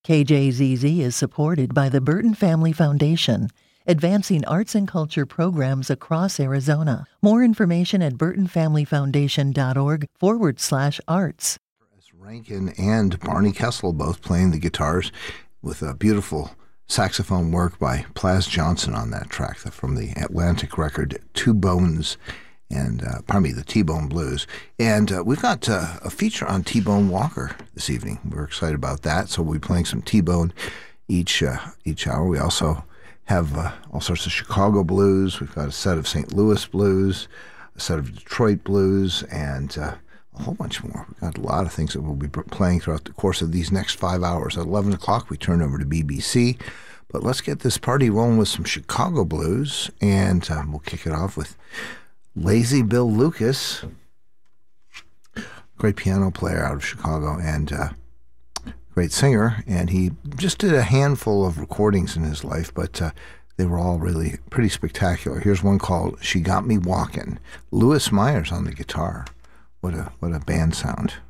KJZZ is supported by the Burton Family Foundation, advancing arts and culture programs across Arizona. More information at burtonfamilyfoundation.org/arts. Rankin and Barney Kessel both playing the guitars with a beautiful saxophone work by Plas Johnson on that track from the Atlantic record Two Bones and the T-Bone Blues. And we've got a feature on T-Bone Walker this evening. We're excited about that. So we'll be playing some T-Bone each hour. We also have all sorts of Chicago blues. We've got a set of St. Louis blues, a set of Detroit blues, and a whole bunch more. We've got a lot of things that we'll be playing throughout the course of these next 5 hours. At 11 o'clock, we turn over to BBC. But let's get this party rolling with some Chicago blues, and we'll kick it off with Lazy Bill Lucas, great piano player out of Chicago and great singer. And he just did a handful of recordings in his life, but they were all really pretty spectacular. Here's one called She Got Me Walkin'. Louis Myers on the guitar. What a band sound.